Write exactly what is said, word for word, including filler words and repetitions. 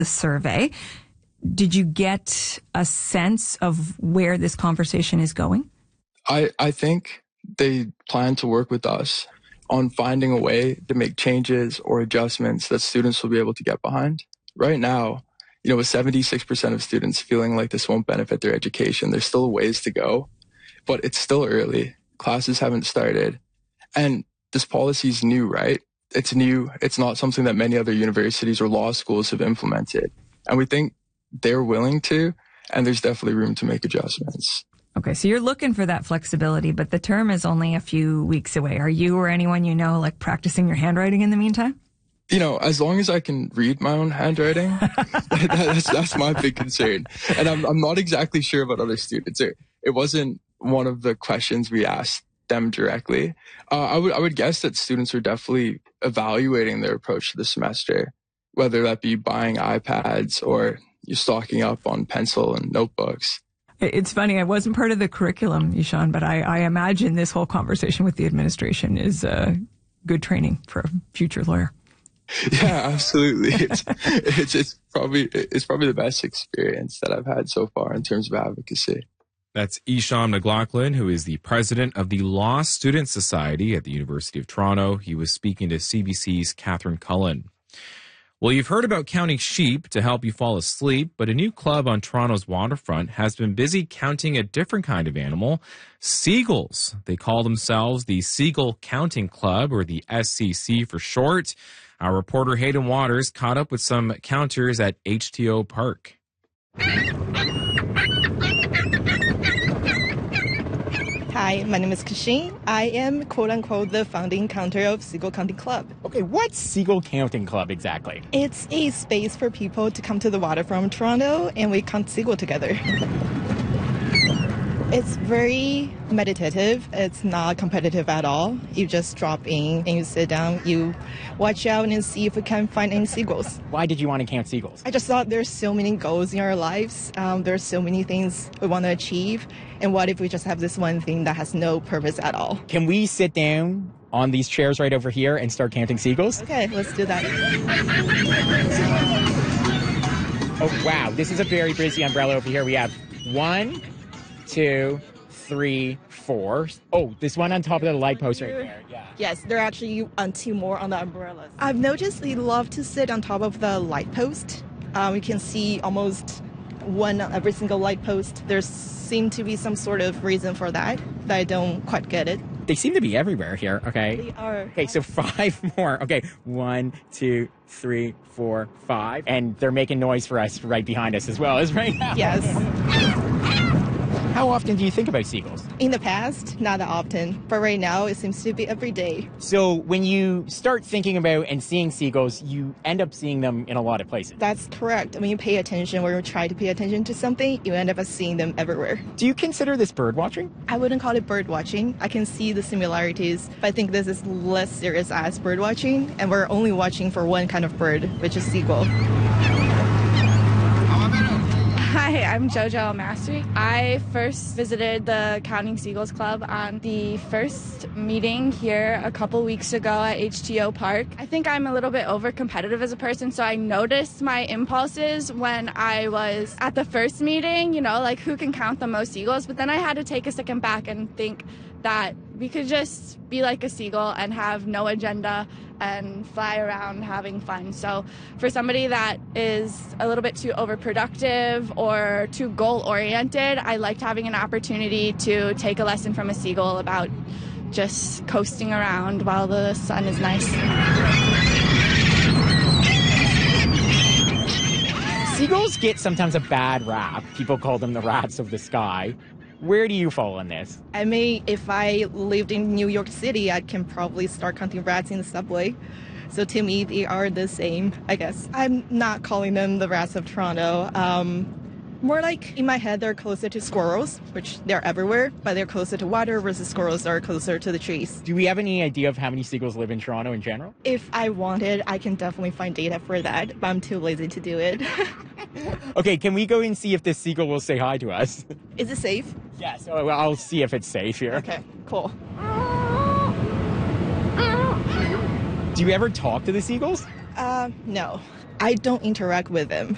the survey. Did you get a sense of where this conversation is going? I, I think they plan to work with us on finding a way to make changes or adjustments that students will be able to get behind. Right now, you know, with seventy-six percent of students feeling like this won't benefit their education, there's still a ways to go, but it's still early. Classes haven't started. And this policy is new, right? It's new. It's not something that many other universities or law schools have implemented. And we think they're willing to, and there's definitely room to make adjustments. Okay, so you're looking for that flexibility, but the term is only a few weeks away. Are you or anyone you know, like, practicing your handwriting in the meantime? You know, as long as I can read my own handwriting, that's, that's my big concern. And I'm, I'm not exactly sure about other students. It, it wasn't one of the questions we asked them directly. Uh, I would I would guess that students are definitely evaluating their approach to the semester, whether that be buying iPads or you stocking up on pencil and notebooks. It's funny, I wasn't part of the curriculum, Ishan, but I, I imagine this whole conversation with the administration is uh, good training for a future lawyer. Yeah, absolutely. It's, it's it's probably it's probably the best experience that I've had so far in terms of advocacy. That's Ishan McLaughlin, who is the president of the Law Student Society at the University of Toronto. He was speaking to C B C's Catherine Cullen. Well, you've heard about counting sheep to help you fall asleep, but a new club on Toronto's waterfront has been busy counting a different kind of animal, seagulls. They call themselves the Seagull Counting Club, or the S C C for short. Our reporter Hayden Waters caught up with some counters at H T O Park. Hi, my name is Kashin. I am, quote-unquote, the founding counter of Seagull Counting Club. Okay, what's Seagull Counting Club exactly? It's a space for people to come to the water from Toronto and we count seagull together. It's very meditative. It's not competitive at all. You just drop in and you sit down, you watch out and see if we can find any seagulls. Why did you want to count seagulls? I just thought there's so many goals in our lives. Um, there's so many things we want to achieve. And what if we just have this one thing that has no purpose at all? Can we sit down on these chairs right over here and start counting seagulls? Okay, let's do that. Oh, wow. This is a very busy umbrella over here. We have one, two, three, four. Oh, this one on top of the light post right there. Yeah. Yes, there are actually on two more on the umbrellas. I've noticed they love to sit on top of the light post. Um, you can see almost one on every single light post. There seems to be some sort of reason for that, that I don't quite get it. They seem to be everywhere here, okay? They are. Okay, so five more. Okay, one, two, three, four, five. And they're making noise for us right behind us as well as right now. Yes. How often do you think about seagulls? In the past, not that often. But right now, it seems to be every day. So when you start thinking about and seeing seagulls, you end up seeing them in a lot of places. That's correct. When you pay attention, or you try to pay attention to something, you end up seeing them everywhere. Do you consider this bird watching? I wouldn't call it bird watching. I can see the similarities, but I think this is less serious as bird watching, and we're only watching for one kind of bird, which is seagull. Hi, I'm JoJo Mastery. I first visited the Counting Seagulls Club on the first meeting here a couple weeks ago at H T O Park. I think I'm a little bit over-competitive as a person, so I noticed my impulses when I was at the first meeting, you know, like who can count the most seagulls, but then I had to take a second back and think that we could just be like a seagull and have no agenda and fly around having fun. So for somebody that is a little bit too overproductive or too goal-oriented, I liked having an opportunity to take a lesson from a seagull about just coasting around while the sun is nice. Seagulls get sometimes a bad rap. People call them the rats of the sky. Where do you fall on this? I mean, if I lived in New York City, I can probably start counting rats in the subway. So to me, they are the same, I guess. I'm not calling them the rats of Toronto. Um, more like, in my head, they're closer to squirrels, which they're everywhere, but they're closer to water versus squirrels are closer to the trees. Do we have any idea of how many seagulls live in Toronto in general? If I wanted, I can definitely find data for that, but I'm too lazy to do it. Okay, can we go and see if this seagull will say hi to us? Is it safe? Yeah, so I'll see if it's safe here. Okay, cool. Do you ever talk to the seagulls? Uh, no. I don't interact with them.